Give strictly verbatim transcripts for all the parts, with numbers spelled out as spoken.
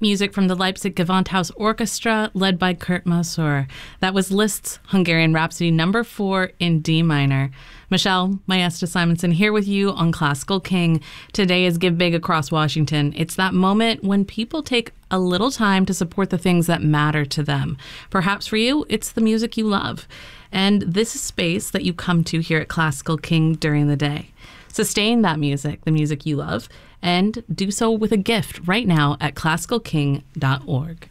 Music from the Leipzig Gewandhaus Orchestra, led by Kurt Masur. That was Liszt's Hungarian Rhapsody number four in D minor. Michelle Maesta Simonson here with you on Classical King. Today is Give Big Across Washington. It's that moment when people take a little time to support the things that matter to them. Perhaps for you, it's the music you love. And this is space that you come to here at Classical King during the day. Sustain that music, the music you love, and do so with a gift right now at classical king dot org.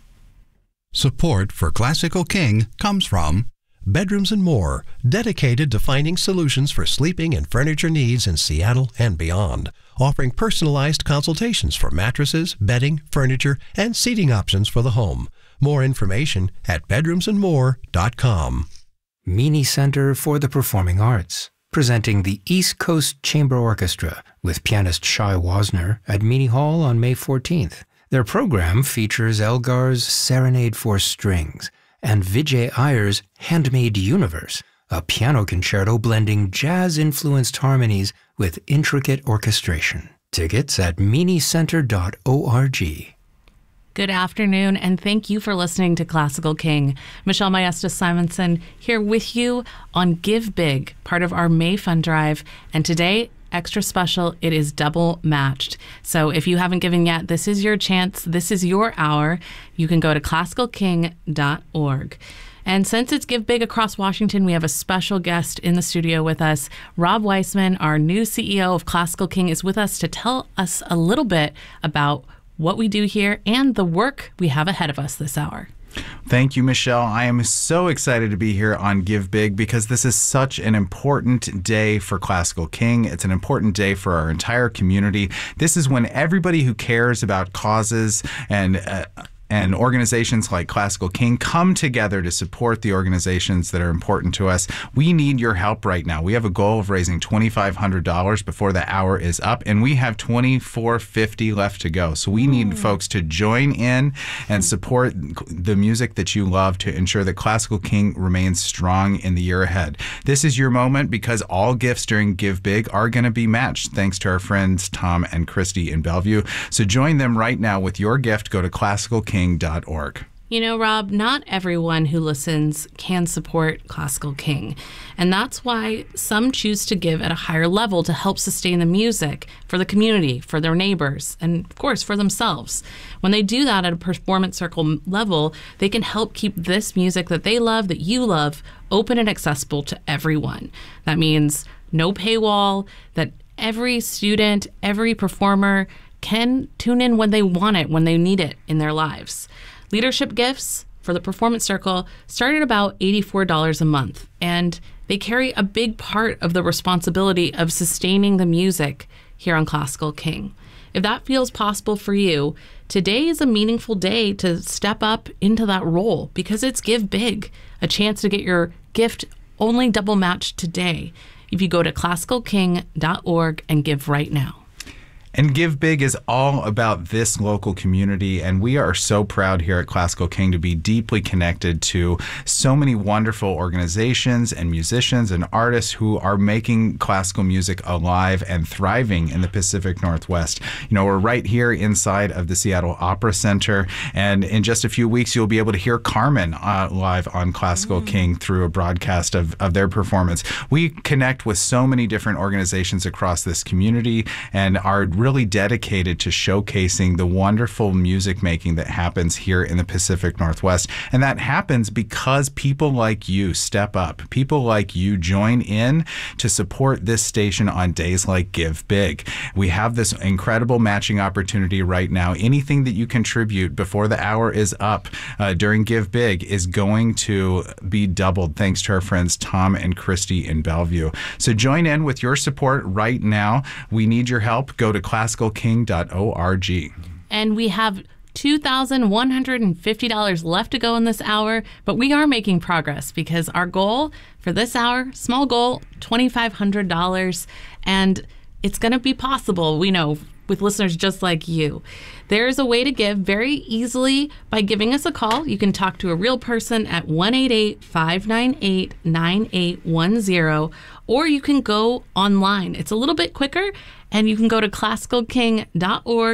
Support for Classical King comes from Bedrooms and More, dedicated to finding solutions for sleeping and furniture needs in Seattle and beyond, offering personalized consultations for mattresses, bedding, furniture, and seating options for the home. More information at bedrooms and more dot com. Meany Center for the Performing Arts, presenting the East Coast Chamber Orchestra with pianist Shai Wasner at Meany Hall on May fourteenth. Their program features Elgar's Serenade for Strings and Vijay Iyer's Handmade Universe, a piano concerto blending jazz-influenced harmonies with intricate orchestration. Tickets at meany center dot org. Good afternoon, and thank you for listening to Classical King. Michelle Maesta Simonson here with you on Give Big, part of our May Fund Drive. And today, extra special, it is double matched. So if you haven't given yet, this is your chance. This is your hour. You can go to classical king dot org. And since it's Give Big Across Washington, we have a special guest in the studio with us. Rob Weissman, our new C E O of Classical King, is with us to tell us a little bit about what we do here and the work we have ahead of us this hour. Thank you, Michelle. I am so excited to be here on Give Big because this is such an important day for Classical King. It's an important day for our entire community. This is when everybody who cares about causes and uh, and organizations like Classical King come together to support the organizations that are important to us. We need your help right now. We have a goal of raising twenty-five hundred dollars before the hour is up, and we have twenty-four fifty left to go. So we need mm. folks to join in and support the music that you love to ensure that Classical King remains strong in the year ahead. This is your moment because all gifts during Give Big are going to be matched thanks to our friends Tom and Christy in Bellevue. So join them right now with your gift. Go to classical king dot org. You know, Rob, not everyone who listens can support Classical King. And that's why some choose to give at a higher level to help sustain the music for the community, for their neighbors, and of course for themselves. When they do that at a performance circle level, they can help keep this music that they love, that you love, open and accessible to everyone. That means no paywall, that every student, every performer can tune in when they want it, when they need it in their lives. Leadership gifts for the Performance Circle start at about eighty-four dollars a month, and they carry a big part of the responsibility of sustaining the music here on Classical King. If that feels possible for you, today is a meaningful day to step up into that role because it's Give Big, a chance to get your gift only double matched today if you go to classical king dot org and give right now. And Give Big is all about this local community, and we are so proud here at Classical King to be deeply connected to so many wonderful organizations and musicians and artists who are making classical music alive and thriving in the Pacific Northwest. You know, we're right here inside of the Seattle Opera Center, and in just a few weeks you'll be able to hear Carmen uh, live on Classical mm. King through a broadcast of, of their performance. We connect with so many different organizations across this community and are really dedicated to showcasing the wonderful music making that happens here in the Pacific Northwest. And that happens because people like you step up. People like you join in to support this station on days like Give Big. We have this incredible matching opportunity right now. Anything that you contribute before the hour is up uh, during Give Big is going to be doubled thanks to our friends Tom and Christy in Bellevue. So join in with your support right now. We need your help. Go to classical king dot org. And we have two thousand one hundred fifty dollars left to go in this hour, but we are making progress because our goal for this hour, small goal, twenty-five hundred dollars, and it's going to be possible, we know, with listeners just like you. There's a way to give very easily by giving us a call. You can talk to a real person at one eight eight, five nine eight, nine eight one zero, or you can go online. It's a little bit quicker, and you can go to classical king dot org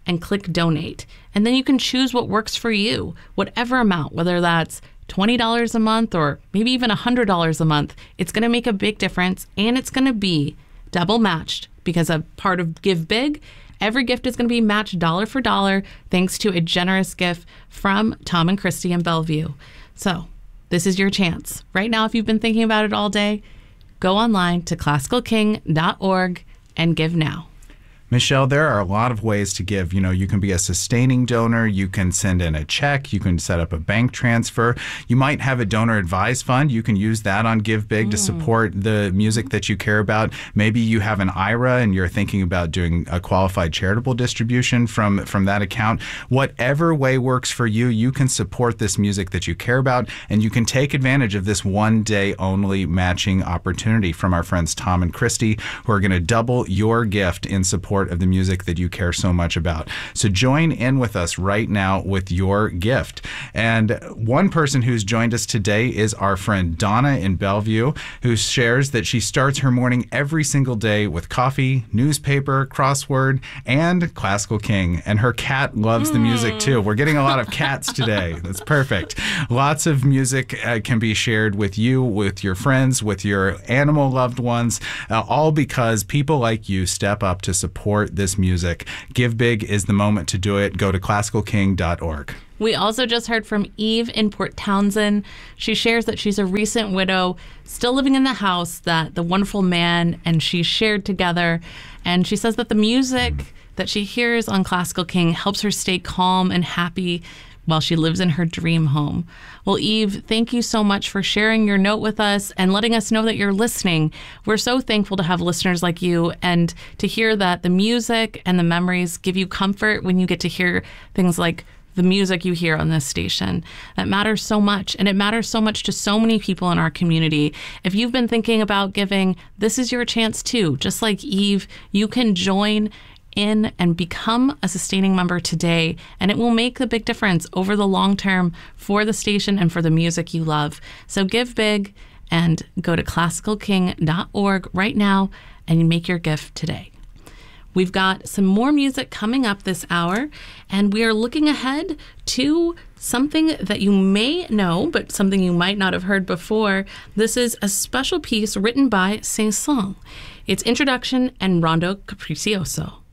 and click donate. And then you can choose what works for you, whatever amount, whether that's twenty dollars a month or maybe even one hundred dollars a month. It's going to make a big difference, and it's going to be double matched because a part of Give Big, every gift is going to be matched dollar for dollar thanks to a generous gift from Tom and Christy in Bellevue. So this is your chance. Right now, if you've been thinking about it all day, go online to classical king dot org and give now. Michelle, there are a lot of ways to give. You know, you can be a sustaining donor. You can send in a check. You can set up a bank transfer. You might have a donor advised fund. You can use that on Give Big mm. to support the music that you care about. Maybe you have an I R A and you're thinking about doing a qualified charitable distribution from, from that account. Whatever way works for you, you can support this music that you care about, and you can take advantage of this one day only matching opportunity from our friends Tom and Christy, who are going to double your gift in support of the music that you care so much about. So join in with us right now with your gift. And one person who's joined us today is our friend Donna in Bellevue, who shares that she starts her morning every single day with coffee, newspaper, crossword, and Classical King. And her cat loves the music too. We're getting a lot of cats today. That's perfect. Lots of music uh, can be shared with you, with your friends, with your animal loved ones, uh, all because people like you step up to support this music. Give Big is the moment to do it. Go to classical king dot org. We also just heard from Eve in Port Townsend. She shares that she's a recent widow, still living in the house that the wonderful man and she shared together. And she says that the music that she hears on Classical King helps her stay calm and happy while she lives in her dream home. Well, Eve, thank you so much for sharing your note with us and letting us know that you're listening. We're so thankful to have listeners like you and to hear that the music and the memories give you comfort when you get to hear things like the music you hear on this station. That matters so much, and it matters so much to so many people in our community. If you've been thinking about giving, this is your chance too. Just like Eve, you can join in and become a sustaining member today, and it will make a big difference over the long term for the station and for the music you love. So give big and go to classical king dot org right now and make your gift today. We've got some more music coming up this hour, and we are looking ahead to something that you may know, but something you might not have heard before. This is a special piece written by Saint-Saëns. It's Introduction and Rondo Capriccioso.